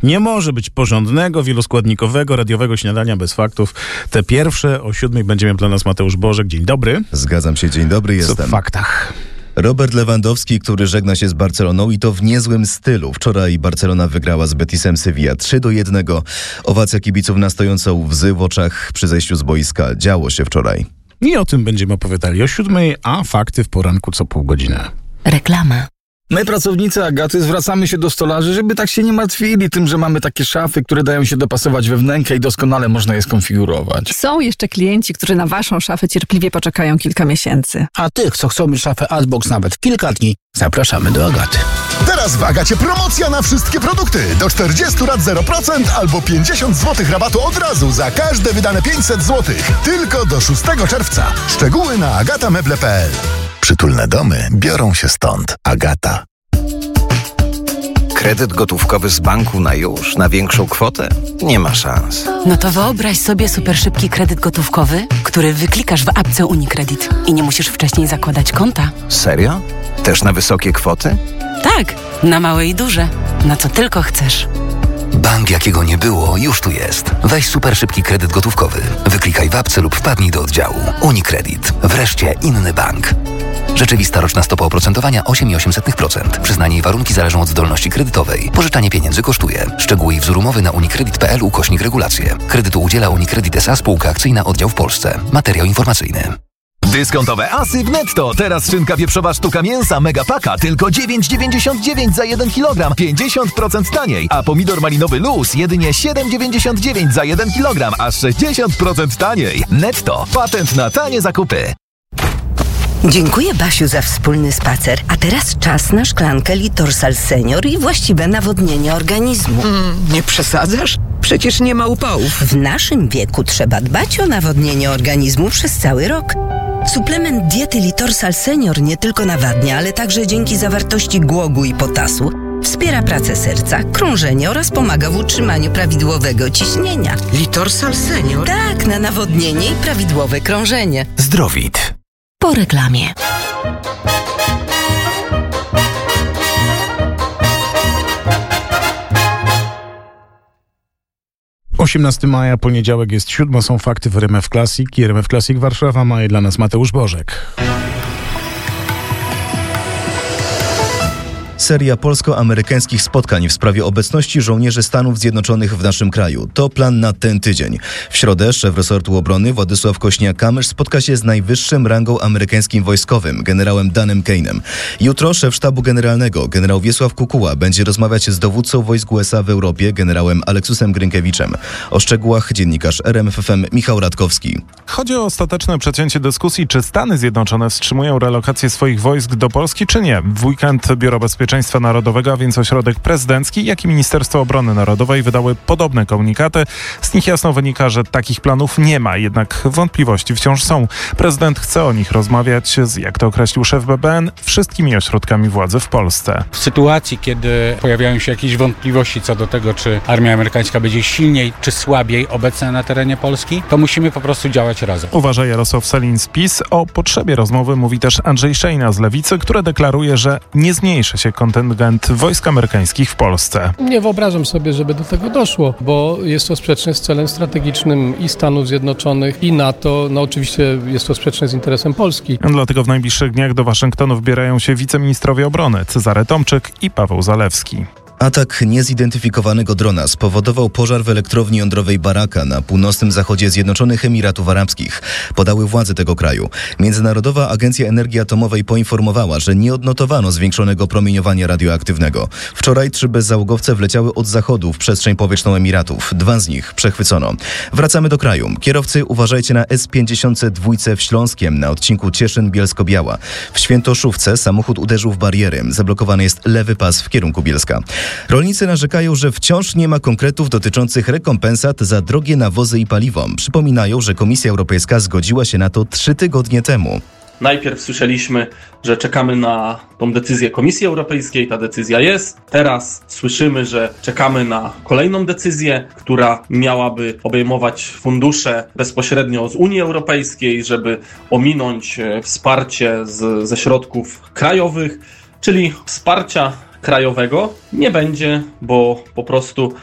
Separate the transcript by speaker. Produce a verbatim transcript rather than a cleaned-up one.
Speaker 1: Nie może być porządnego, wieloskładnikowego, radiowego śniadania bez faktów. Te pierwsze o siódmej będzie miał dla nas Mateusz Bożek. Dzień dobry.
Speaker 2: Zgadzam się, dzień dobry, jestem.
Speaker 1: Co w faktach?
Speaker 2: Robert Lewandowski, który żegna się z Barceloną i to w niezłym stylu. Wczoraj Barcelona wygrała z Betisem Sevilla trzy do jednego. Owacja kibiców na stojąco łzy w oczach przy zejściu z boiska. Działo się wczoraj.
Speaker 1: I o tym będziemy opowiadali o siódmej, a fakty w poranku co pół godziny.
Speaker 3: Reklama.
Speaker 4: My, pracownicy Agaty, zwracamy się do stolarzy, żeby tak się nie martwili tym, że mamy takie szafy, które dają się dopasować we wnękę i doskonale można je skonfigurować.
Speaker 5: Są jeszcze klienci, którzy na waszą szafę cierpliwie poczekają kilka miesięcy.
Speaker 6: A tych, co chcą mieć szafę Artbox nawet kilka dni, zapraszamy do Agaty.
Speaker 7: Teraz w Agacie promocja na wszystkie produkty. Do czterdziestu lat zero procent albo pięćdziesiąt złotych rabatu od razu za każde wydane pięćset złotych. Tylko do szóstego czerwca. Szczegóły na agatameble kropka p l. Przytulne domy biorą się stąd. Agata.
Speaker 8: Kredyt gotówkowy z banku na już, na większą kwotę? Nie ma szans.
Speaker 3: No to wyobraź sobie super szybki kredyt gotówkowy, który wyklikasz w apce UniCredit i nie musisz wcześniej zakładać konta.
Speaker 8: Serio? Też na wysokie kwoty?
Speaker 3: Tak, na małe i duże. Na co tylko chcesz.
Speaker 9: Bank, jakiego nie było, już tu jest. Weź super szybki kredyt gotówkowy. Wyklikaj w apce lub wpadnij do oddziału. UniCredit. Wreszcie inny bank. Rzeczywista roczna stopa oprocentowania osiem przecinek osiem procent. Przyznanie i warunki zależą od zdolności kredytowej. Pożyczanie pieniędzy kosztuje. Szczegóły i wzór umowy na unicredit kropka p l ukośnik regulacje. Kredytu udziela UniCredit S A Spółka Akcyjna Oddział w Polsce. Materiał informacyjny.
Speaker 10: Dyskontowe asy w Netto. Teraz szynka wieprzowa sztuka mięsa Megapaka tylko dziewięć dziewięćdziesiąt dziewięć za jeden kilogram, pięćdziesiąt procent taniej. A pomidor malinowy Luz jedynie siedem dziewięćdziesiąt dziewięć za jeden kilogram, aż sześćdziesiąt procent taniej. Netto. Patent na tanie zakupy.
Speaker 11: Dziękuję, Basiu, za wspólny spacer. A teraz czas na szklankę Litorsal Senior i właściwe nawodnienie organizmu.
Speaker 12: Mm, nie przesadzasz? Przecież nie ma upałów.
Speaker 11: W naszym wieku trzeba dbać o nawodnienie organizmu przez cały rok. Suplement diety Litorsal Senior nie tylko nawadnia, ale także dzięki zawartości głogu i potasu wspiera pracę serca, krążenie oraz pomaga w utrzymaniu prawidłowego ciśnienia.
Speaker 12: Litorsal Senior?
Speaker 11: Tak, na nawodnienie i prawidłowe krążenie.
Speaker 9: Zdrowit.
Speaker 3: Po reklamie.
Speaker 1: osiemnastego maja, poniedziałek, jest siódma, są fakty w R M F Classic i R M F Classic Warszawa ma je dla nas Mateusz Bożek.
Speaker 2: Seria polsko-amerykańskich spotkań w sprawie obecności żołnierzy Stanów Zjednoczonych w naszym kraju. To plan na ten tydzień. W środę szef resortu obrony Władysław Kośniak-Kamysz spotka się z najwyższym rangą amerykańskim wojskowym, generałem Danem Kane'em. Jutro szef sztabu generalnego, generał Wiesław Kukuła, będzie rozmawiać z dowódcą wojsk U S A w Europie, generałem Aleksusem Grynkiewiczem. O szczegółach dziennikarz R M F F M Michał Radkowski.
Speaker 13: Chodzi o ostateczne przecięcie dyskusji, czy Stany Zjednoczone wstrzymują relokację swoich wojsk do Polski, czy nie. W weekend Biuro Bezpieczeństwa Narodowego, a więc ośrodek prezydencki, jak i Ministerstwo Obrony Narodowej wydały podobne komunikaty. Z nich jasno wynika, że takich planów nie ma, jednak wątpliwości wciąż są. Prezydent chce o nich rozmawiać z, jak to określił szef B B N, wszystkimi ośrodkami władzy w Polsce.
Speaker 14: W sytuacji, kiedy pojawiają się jakieś wątpliwości co do tego, czy armia amerykańska będzie silniej czy słabiej obecna na terenie Polski, to musimy po prostu działać razem.
Speaker 13: Uważa Jarosław Sellin z PiS. O potrzebie rozmowy mówi też Andrzej Szejna z Lewicy, który deklaruje, że nie zmniejszy się kontyngent wojsk amerykańskich w Polsce.
Speaker 15: Nie wyobrażam sobie, żeby do tego doszło, bo jest to sprzeczne z celem strategicznym i Stanów Zjednoczonych, i NATO. No oczywiście jest to sprzeczne z interesem Polski.
Speaker 13: Dlatego w najbliższych dniach do Waszyngtonu wbierają się wiceministrowie obrony Cezary Tomczyk i Paweł Zalewski.
Speaker 2: Atak niezidentyfikowanego drona spowodował pożar w elektrowni jądrowej Baraka na północnym zachodzie Zjednoczonych Emiratów Arabskich, podały władze tego kraju. Międzynarodowa Agencja Energii Atomowej poinformowała, że nie odnotowano zwiększonego promieniowania radioaktywnego. Wczoraj trzy bezzałogowce wleciały od zachodu w przestrzeń powietrzną Emiratów. Dwa z nich przechwycono. Wracamy do kraju. Kierowcy, uważajcie na S pięćdziesiąt dwa w Śląskiem na odcinku Cieszyn-Bielsko-Biała. W Świętoszówce samochód uderzył w bariery. Zablokowany jest lewy pas w kierunku Bielska. Rolnicy narzekają, że wciąż nie ma konkretów dotyczących rekompensat za drogie nawozy i paliwo. Przypominają, że Komisja Europejska zgodziła się na to trzy tygodnie temu.
Speaker 16: Najpierw słyszeliśmy, że czekamy na tą decyzję Komisji Europejskiej, ta decyzja jest. Teraz słyszymy, że czekamy na kolejną decyzję, która miałaby obejmować fundusze bezpośrednio z Unii Europejskiej, żeby ominąć wsparcie z, ze środków krajowych, czyli wsparcia krajowego nie będzie, bo po prostu